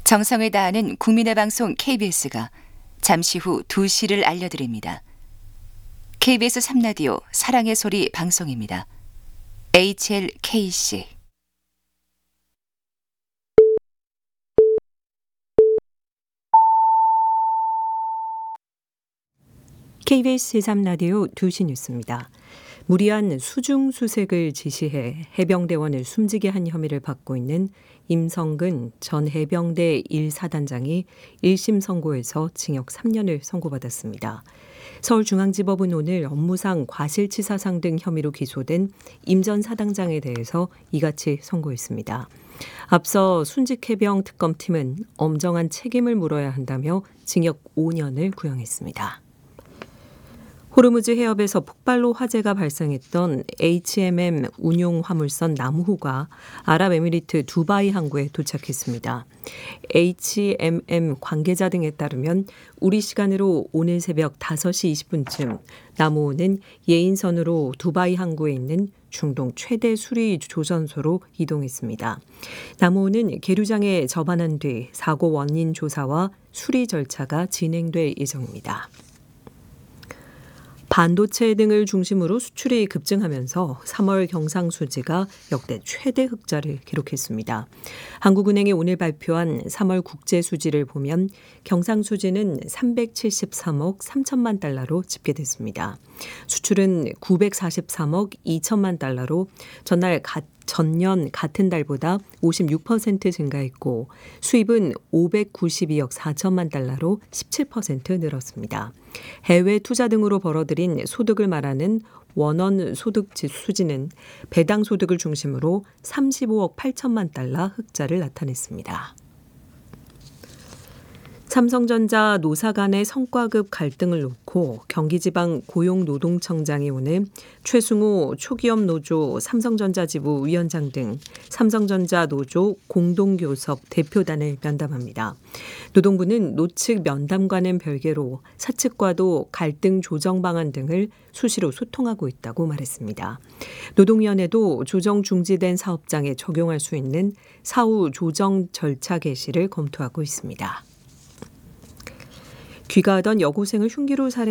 정성을 다하는 국민의 방송 KBS가 잠시 후 2시를 알려드립니다. KBS 3라디오 사랑의 소리 방송입니다. HLKC KBS 제3라디오 2시 뉴스입니다. 무리한 수중수색을 지시해 해병대원을 숨지게 한 혐의를 받고 있는 임성근 전 해병대 1사단장이 1심 선고에서 징역 3년을 선고받았습니다. 서울중앙지법은 오늘 업무상 과실치사상 등 혐의로 기소된 임 전 사단장에 대해서 이같이 선고했습니다. 앞서 순직해병 특검팀은 엄정한 책임을 물어야 한다며 징역 5년을 구형했습니다. 호르무즈 해협에서 폭발로 화재가 발생했던 HMM 운용 화물선 남호가 아랍에미리트 두바이 항구에 도착했습니다. HMM 관계자 등에 따르면 우리 시간으로 오늘 새벽 5시 20분쯤 남호는 예인선으로 두바이 항구에 있는 중동 최대 수리 조선소로 이동했습니다. 남호는 계류장에 접안한 뒤 사고 원인 조사와 수리 절차가 진행될 예정입니다. 반도체 등을 중심으로 수출이 급증하면서 3월 경상수지가 역대 최대 흑자를 기록했습니다. 한국은행이 오늘 발표한 3월 국제수지를 보면 경상수지는 373억 3천만 달러로 집계됐습니다. 수출은 943억 2천만 달러로 전년 같은 달보다 56% 증가했고 수입은 592억 4천만 달러로 17% 늘었습니다. 해외 투자 등으로 벌어들인 소득을 말하는 원원 소득 수지는 배당 소득을 중심으로 35억 8천만 달러 흑자를 나타냈습니다. 삼성전자 노사 간의 성과급 갈등을 놓고 경기지방 고용노동청장이 오늘 최승호 초기업 노조 삼성전자 지부 위원장 등 삼성전자 노조 공동교섭 대표단을 면담합니다. 노동부는 노측 면담과는 별개로 사측과도 갈등 조정 방안 등을 수시로 소통하고 있다고 말했습니다. 노동위원회도 조정 중지된 사업장에 적용할 수 있는 사후 조정 절차 개시를 검토하고 있습니다. 귀가하던 여고생을 흉기로 살해